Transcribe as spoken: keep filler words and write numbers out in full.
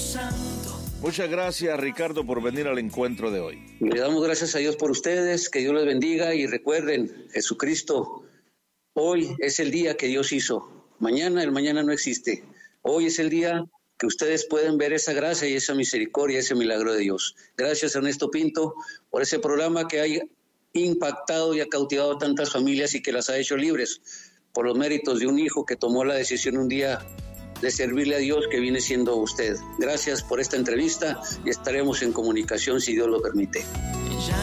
Santo. Muchas gracias, Ricardo, por venir al encuentro de hoy. Le damos gracias a Dios por ustedes, que Dios les bendiga y recuerden, Jesucristo, hoy es el día que Dios hizo. Mañana, el mañana no existe. Hoy es el día que ustedes pueden ver esa gracia y esa misericordia, ese milagro de Dios. Gracias, Ernesto Pinto, por ese programa que ha impactado y ha cautivado a tantas familias y que las ha hecho libres, por los méritos de un hijo que tomó la decisión un día de servirle a Dios, que viene siendo usted. Gracias por esta entrevista y estaremos en comunicación si Dios lo permite.